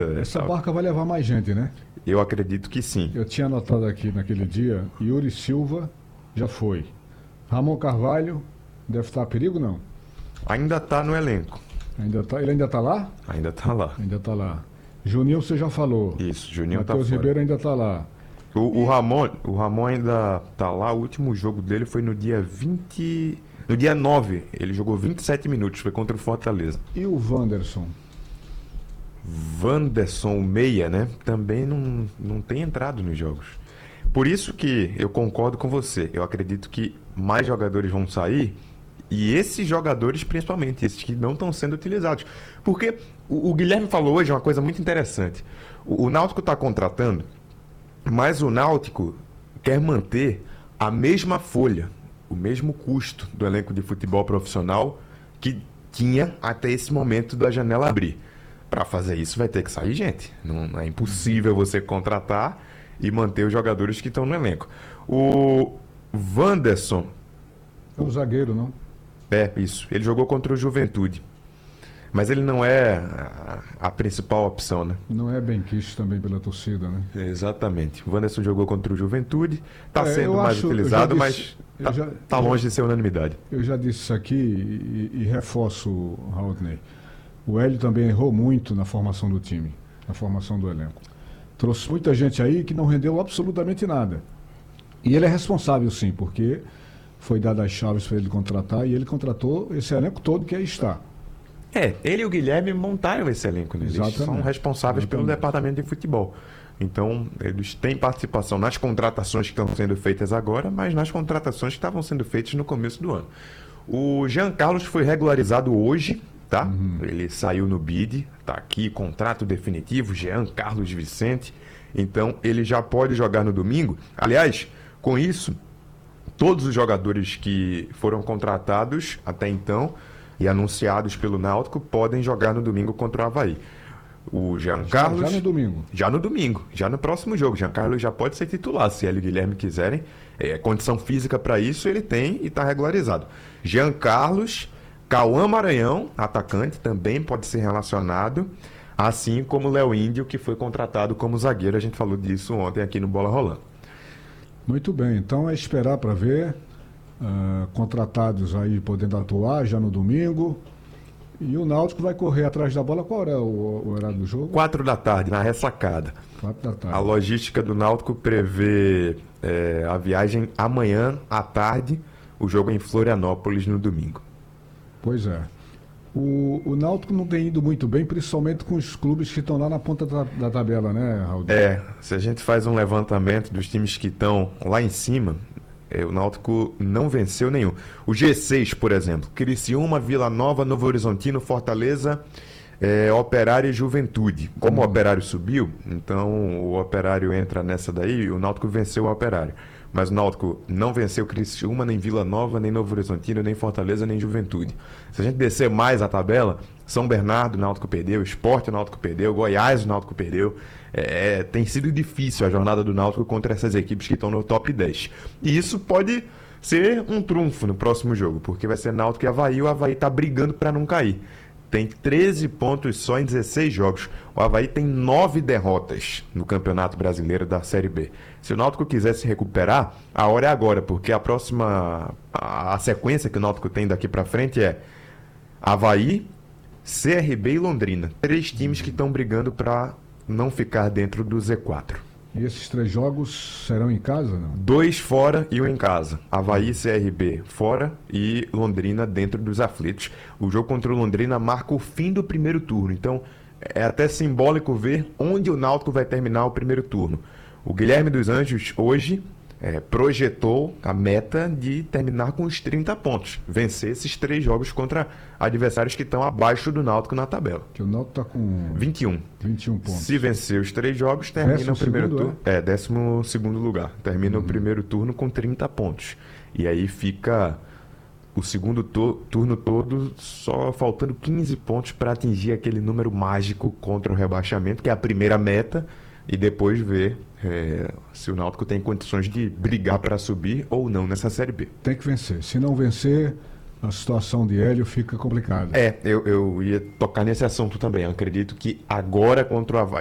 Essa barca vai levar mais gente, né? Eu acredito que sim. Eu tinha anotado aqui naquele dia, Yuri Silva já foi. Ramon Carvalho deve estar a perigo, não? Ainda está no elenco. Ele ainda está lá? Ainda está lá. Ainda está lá. Juninho você já falou. Isso, Juninho está Matheus fora. Ribeiro ainda está lá. O Ramon ainda tá lá. O último jogo dele foi no dia 20. No dia 9. Ele jogou 27 minutos. Foi contra o Fortaleza. E o Wanderson? Wanderson, o meia, né? Também não tem entrado nos jogos. Por isso que eu concordo com você. Eu acredito que mais jogadores vão sair. E esses jogadores, principalmente, esses que não estão sendo utilizados. Porque o Guilherme falou hoje uma coisa muito interessante. O Náutico está contratando, mas o Náutico quer manter a mesma folha, o mesmo custo do elenco de futebol profissional que tinha até esse momento da janela abrir. Para fazer isso vai ter que sair gente. Não é impossível você contratar e manter os jogadores que estão no elenco. O Wanderson, É o zagueiro, não? isso, ele jogou contra o Juventude. Mas ele não é a principal opção, né? Não é bem quisto também pela torcida, né? Exatamente. O Wanderson jogou contra o Juventude, está sendo eu mais acho- utilizado, eu já mas disse- tá longe de ser unanimidade. Eu já disse isso aqui e reforço, Raulney. O Hélio também errou muito na formação do time, na formação do elenco. Trouxe muita gente aí que não rendeu absolutamente nada. E ele é responsável, sim, porque foi dado as chaves para ele contratar e ele contratou esse elenco todo que aí está. Ele e o Guilherme montaram esse elenco, né? Eles Exatamente. são responsáveis pelo Exatamente. departamento de futebol. Então, eles têm participação nas contratações que estão sendo feitas agora, mas nas contratações que estavam sendo feitas no começo do ano. O Jean Carlos foi regularizado hoje, tá? Ele saiu no BID, tá aqui, contrato definitivo, Jean Carlos Vicente. Então, ele já pode jogar no domingo. Aliás, com isso, todos os jogadores que foram contratados até então e anunciados pelo Náutico podem jogar no domingo contra o Avaí. O Jean Carlos... Já no domingo. Já no domingo, já no próximo jogo. Jean Carlos já pode ser titular, se ele e o Guilherme quiserem. Condição física para isso ele tem e está regularizado. Jean Carlos, Cauã Maranhão, atacante, também pode ser relacionado. Assim como o Léo Índio, que foi contratado como zagueiro. A gente falou disso ontem aqui no Bola Rolando. Muito bem, então é esperar para ver. Contratados aí podendo atuar já no domingo. E o Náutico vai correr atrás da bola. Qual é o horário do jogo? 4 da tarde, na ressacada. 4 da tarde. A logística do Náutico prevê a viagem amanhã à tarde, o jogo em Florianópolis no domingo. Pois é. O Náutico não tem ido muito bem, principalmente com os clubes que estão lá na ponta da tabela, né, Raul? Se a gente faz um levantamento dos times que estão lá em cima, o Náutico não venceu nenhum. O G6, por exemplo, Criciúma, Vila Nova, Novo Horizontino, Fortaleza, Operário e Juventude. Como o Operário subiu, então o Operário entra nessa daí, o Náutico venceu o Operário. Mas o Náutico não venceu Criciúma, nem Vila Nova, nem Novo Horizontino, nem Fortaleza, nem Juventude. Se a gente descer mais a tabela, São Bernardo, o Náutico perdeu, Sport, o Náutico perdeu, Goiás, o Náutico perdeu. Tem sido difícil a jornada do Náutico contra essas equipes que estão no top 10. E isso pode ser um trunfo no próximo jogo, porque vai ser Náutico e Avaí, o Avaí está brigando para não cair. Tem 13 pontos só em 16 jogos. O Avaí tem 9 derrotas no Campeonato Brasileiro da Série B. Se o Náutico quiser se recuperar, a hora é agora, porque a sequência que o Náutico tem daqui para frente é Avaí, CRB e Londrina. 3 times que estão brigando para não ficar dentro do Z4. E esses 3 jogos serão em casa, não? 2 fora e 1 em casa. Avaí e CRB fora e Londrina dentro dos aflitos. O jogo contra o Londrina marca o fim do primeiro turno. Então é até simbólico ver onde o Náutico vai terminar o primeiro turno. O Guilherme dos Anjos hoje projetou a meta de terminar com os 30 pontos. Vencer esses 3 jogos contra adversários que estão abaixo do Náutico na tabela. Que o Náutico está com 21. 21 pontos. Se vencer os 3 jogos, termina o primeiro turno. 12º lugar. Termina o primeiro turno com 30 pontos. E aí fica o segundo turno todo só faltando 15 pontos para atingir aquele número mágico contra o rebaixamento, que é a primeira meta, e depois ver se o Náutico tem condições de brigar para subir ou não nessa Série B. Tem que vencer. Se não vencer, a situação de Hélio fica complicada. Eu ia tocar nesse assunto também. Eu acredito que agora contra o Avaí